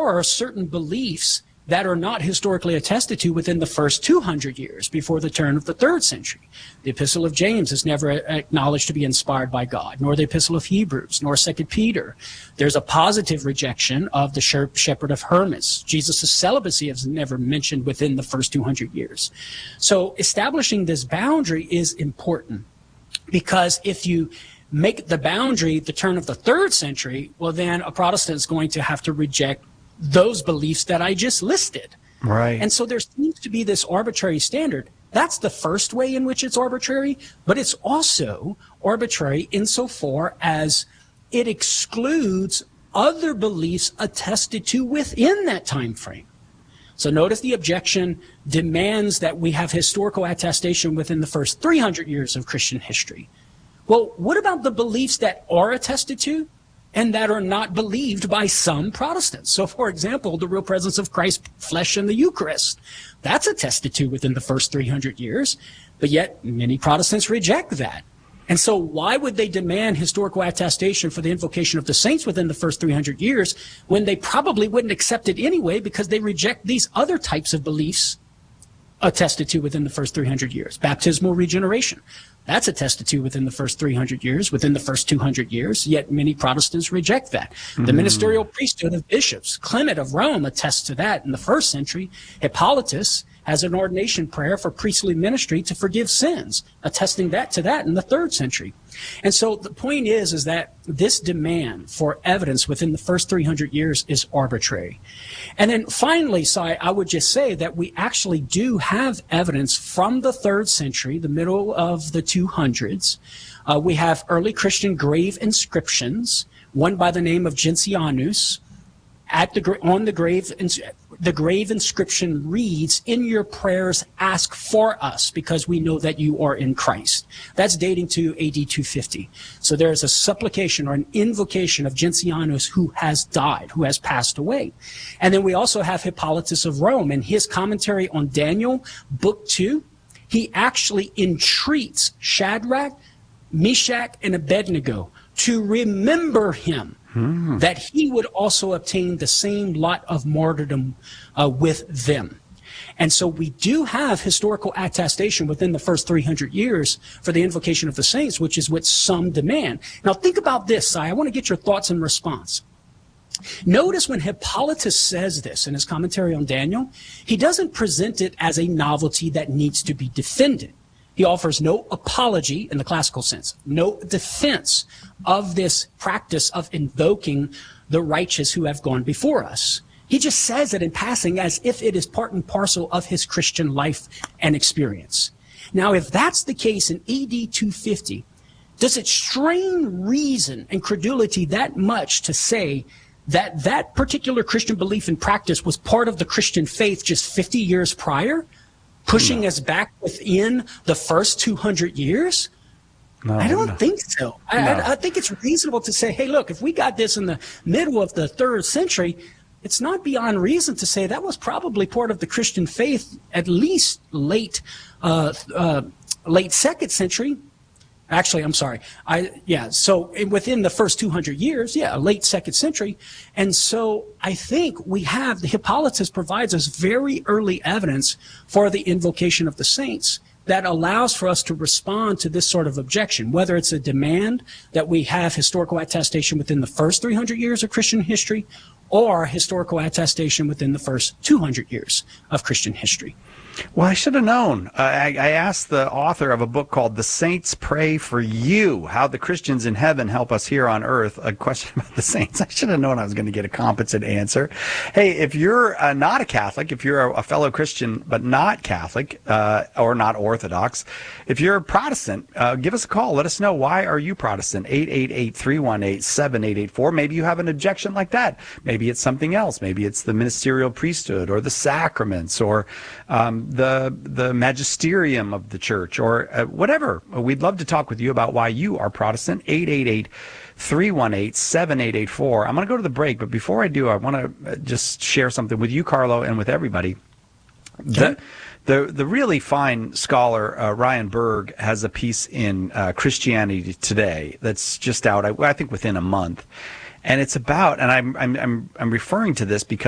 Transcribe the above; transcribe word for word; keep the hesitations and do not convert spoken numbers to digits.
are certain beliefs that are not historically attested to within the first two hundred years before the turn of the third century. The Epistle of James is never acknowledged to be inspired by God, nor the Epistle of Hebrews, nor Second Peter. There's a positive rejection of the Shepherd of Hermas. Jesus' celibacy is never mentioned within the first two hundred years. So establishing this boundary is important, because if you make the boundary the turn of the third century, well, then a Protestant is going to have to reject those beliefs that I just listed. Right. And so there seems to be this arbitrary standard. That's the first way in which it's arbitrary, but it's also arbitrary insofar as it excludes other beliefs attested to within that time frame. So notice the objection demands that we have historical attestation within the first three hundred years of Christian history. Well, what about the beliefs that are attested to and that are not believed by some Protestants? So, for example, the real presence of Christ's flesh in the Eucharist. That's attested to within the first three hundred years, but yet many Protestants reject that. And so why would they demand historical attestation for the invocation of the saints within the first three hundred years when they probably wouldn't accept it anyway, because they reject these other types of beliefs attested to within the first three hundred years? Baptismal regeneration. That's attested to within the first three hundred years, within the first two hundred years, yet many Protestants reject that. Mm. The ministerial priesthood of bishops, Clement of Rome attests to that in the first century. Hippolytus has an ordination prayer for priestly ministry to forgive sins, attesting that to that in the third century. And so the point is, is that this demand for evidence within the first three hundred years is arbitrary. And then finally, Sai, I would just say that we actually do have evidence from the third century, the middle of the two hundreds. Uh, we have early Christian grave inscriptions, one by the name of Gentianus. At the, on the grave, the grave inscription reads, "In your prayers ask for us, because we know that you are in Christ." That's dating to A D two fifty. So there is a supplication or an invocation of Gentianus, who has died, who has passed away. And then we also have Hippolytus of Rome. In his commentary on Daniel, book two, he actually entreats Shadrach, Meshach, and Abednego to remember him, hmm. that he would also obtain the same lot of martyrdom uh, with them. And so we do have historical attestation within the first three hundred years for the invocation of the saints, which is what some demand. Now think about this, Si. I want to get your thoughts in response. Notice when Hippolytus says this in his commentary on Daniel, he doesn't present it as a novelty that needs to be defended. He offers no apology in the classical sense, no defense of this practice of invoking the righteous who have gone before us. He just says it in passing as if it is part and parcel of his Christian life and experience. Now, if that's the case in A D two fifty, does it strain reason and credulity that much to say that that particular Christian belief and practice was part of the Christian faith just fifty years prior? Pushing no. us back within the first two hundred years? No, I don't no. think so. I, no. I, I think it's reasonable to say, hey, look, if we got this in the middle of the third century, it's not beyond reason to say that was probably part of the Christian faith at least late, uh, uh, late second century. Actually, I'm sorry. I yeah. So within the first two hundred years, yeah, late second century, and so I think we have the Hippolytus provides us very early evidence for the invocation of the saints that allows for us to respond to this sort of objection, whether it's a demand that we have historical attestation within the first three hundred years of Christian history, or historical attestation within the first two hundred years of Christian history. Well, I should have known. Uh, I, I asked the author of a book called The Saints Pray for You, How the Christians in Heaven Help Us Here on Earth, a question about the saints. I should have known I was going to get a competent answer. Hey, if you're uh, not a Catholic, if you're a, a fellow Christian but not Catholic uh, or not Orthodox, if you're a Protestant, uh, give us a call. Let us know, why are you Protestant? eight eight eight, three one eight, seven eight eight four. Maybe you have an objection like that. Maybe it's something else. Maybe it's the ministerial priesthood or the sacraments or um, the the magisterium of the church, or uh, whatever. We'd love to talk with you about why you are Protestant. eight eight eight, three one eight, seven eight eight four. I'm going to go to the break, but before I do, I want to just share something with you, Carlo, and with everybody. Okay. The, the the really fine scholar uh, Ryan Berg has a piece in uh, Christianity Today that's just out, I, I think, within a month, and it's about, and I'm I'm I'm, I'm referring to this because